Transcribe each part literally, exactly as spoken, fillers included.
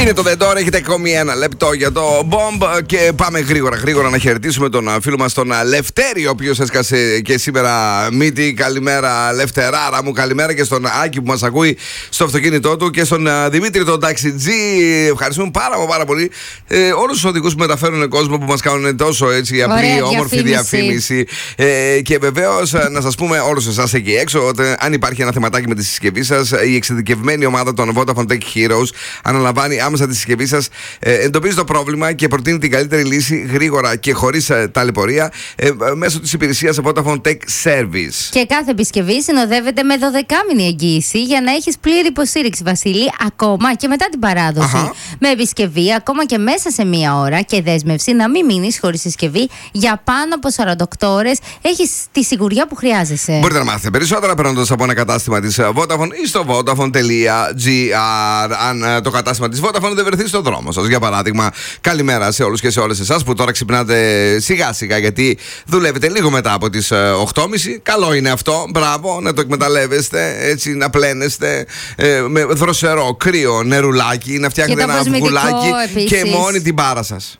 Είναι το Δεντόρ, έχετε ακόμη ένα λεπτό για το Bomb και πάμε γρήγορα, γρήγορα να χαιρετήσουμε τον φίλο μας τον Λευτέρη, ο οποίος έσκασε και σήμερα μύτη. Καλημέρα, Λευτεράρα μου, καλημέρα και στον Άκη που μας ακούει στο αυτοκίνητό του και στον Δημήτρη τον ταξιτζή. Ευχαριστούμε πάρα, πάρα πολύ ε, όλους τους οδηγούς που μεταφέρουν κόσμο, που μας κάνουν τόσο έτσι απλή, ωραία, όμορφη διαφήμιση. διαφήμιση. Ε, και βεβαίως να σας πούμε όλους εσάς εκεί έξω ότι αν υπάρχει ένα θεματάκι με τη συσκευή σας, η εξειδικευμένη ομάδα των Vodafone Tech Heroes αναλαμβάνει άμεσα τη συσκευή σας, ε, εντοπίζει το πρόβλημα και προτείνει την καλύτερη λύση γρήγορα και χωρίς ε, ταλαιπωρία ε, μέσω της υπηρεσίας Vodafone Tech Service. Και κάθε επισκευή συνοδεύεται με δωδεκάμηνη εγγύηση για να έχεις πλήρη υποστήριξη, Βασίλη, ακόμα και μετά την παράδοση. Αχα. Με επισκευή, ακόμα και μέσα σε μία ώρα και δέσμευση, να μην μείνεις χωρίς συσκευή για πάνω από σαράντα οκτώ ώρες, έχεις τη σιγουριά που χρειάζεσαι. Μπορείτε να μάθετε περισσότερα περνώντας από ένα κατάστημα της Vodafone ή στο vodafone τελεία gr. Αν το κατάστημα της Vodafone δεν βρεθεί στον δρόμο σας. Για παράδειγμα, καλημέρα σε όλους και σε όλες εσάς που τώρα ξυπνάτε σιγά σιγά, γιατί δουλεύετε λίγο μετά από τις οκτώ και μισή. Καλό είναι αυτό, μπράβο, να το εκμεταλλεύεστε, έτσι να πλένεστε ε, με δροσερό κρύο νερουλάκι, να φτιάχνετε ένα αυγουλάκι και μόνη την μπάρα σας.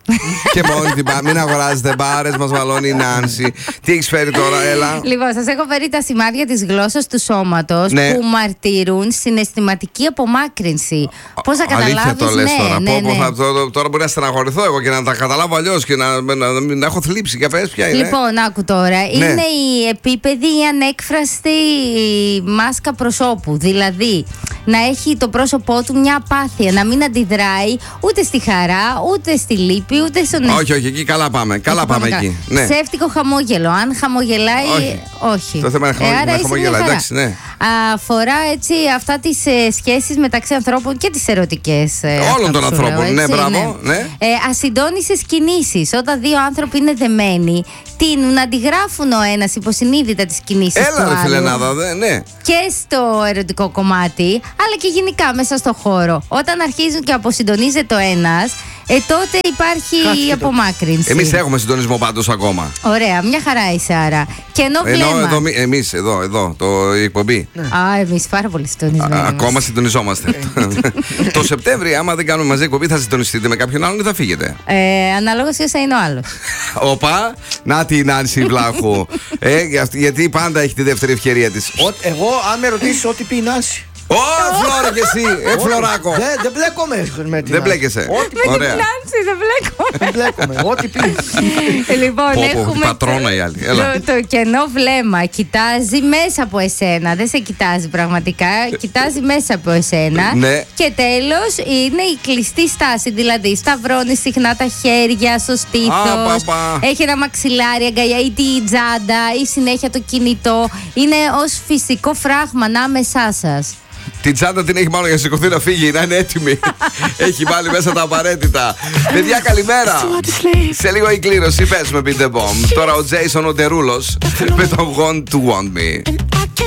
Και μόνη την μπάρα. Μην αγοράζετε μπάρες, μας μαλώνει η Νάνση. Τι έχεις φέρει τώρα, έλα? Λοιπόν, σας έχω φέρει τα σημάδια της γλώσσας του σώματος, ναι, που μαρτυρούν συναισθηματική απομάκρυνση. Πώς θα καταλάβεις? Αλήθεια το λες, ναι, τώρα. Ναι, πω, πω, ναι. θα, τώρα, τώρα μπορεί να στεναχωρηθώ εγώ και να τα καταλάβω αλλιώς και να, να, να, να έχω θλίψει. Για πες, ποια είναι? Λοιπόν, άκου τώρα. Ναι. Είναι η επίπεδη ή ανέκφραστη μάσκα προσώπου. Δηλαδή, να έχει το πρόσωπό του μια απάθεια, να μην αντιδράει ούτε στη χαρά, ούτε στη λύπη, ούτε στον αίσθημα. Όχι, όχι, εκεί καλά πάμε. Καλά πάμε, πάμε εκεί. Ναι. Ψεύτικο χαμόγελο. Αν χαμογελάει, όχι. όχι. Το θέμα είναι χαμο... ε, να χαμογελάει. Εντάξει, ναι. Αφορά έτσι αυτά τις ε, σχέσεις μεταξύ ανθρώπων και τις ερωτικές. Ε, Όλων των ανθρώπων. Λέω, ναι, μπράβο. Ναι. Ναι. Ε, ασυντόνισες κινήσεις. Όταν δύο άνθρωποι είναι δεμένοι, τείνουν να αντιγράφουν ο ένας υποσυνείδητα τις κινήσεις του άλλου. Έλα, ρε φιλενάδα, δε, ναι. Και στο ερωτικό κομμάτι, αλλά και γενικά μέσα στο χώρο. Όταν αρχίζουν και αποσυντονίζεται ο ένας, ε, τότε υπάρχει η απομάκρυνση. Εμείς έχουμε συντονισμό πάντως ακόμα. Ωραία, μια χαρά είσαι άρα. Και ενώ βλέμμα. Εδώ, εμείς, εδώ, εδώ, το, η εκπομπή. Ναι. Α, εμείς πάρα πολύ συντονισμένοι. Α, ακόμα συντονιζόμαστε. Το Σεπτέμβριο, άμα δεν κάνουμε μαζί εκπομπή, θα συντονιστείτε με κάποιον άλλον ή θα φύγετε? Ε, αναλόγως ποιος θα είναι ο άλλος. Οπα, να τη Νάνση Βλάχου. ε, γιατί πάντα έχει τη δεύτερη ευκαιρία της. Εγώ, αν με ρωτήσεις, ό,τι πει η Νάνση. Ω, Φλόρο και εσύ, ε, Φλωράκο. Δεν μπλέκομαι με την. Δεν μπλέκεσαι. Με την Νάνση δεν μπλέκομαι. Δεν μπλέκομαι, ό,τι πει. Λοιπόν, έχουμε πατρώνα η άλλη. Το κενό βλέμμα κοιτάζει μέσα από εσένα. Δεν σε κοιτάζει πραγματικά, κοιτάζει μέσα από εσένα. Και τέλος είναι η κλειστή στάση. Δηλαδή σταυρώνει συχνά τα χέρια στο στήθος, έχει ένα μαξιλάρι, αγκαλιά ή τη τζάντα ή συνέχεια το κινητό. Είναι ως φυσικό φράγμα ανάμεσά σας. Την τσάντα την έχει μάλλον για να σηκωθεί να φύγει, να είναι έτοιμη. Έχει βάλει μέσα τα απαραίτητα. Παιδιά, καλημέρα. Σε λίγο η κλήρωση, πες με Beat the Bomb. Τώρα ο Jason ο Ντερούλος με το Want to Want Me.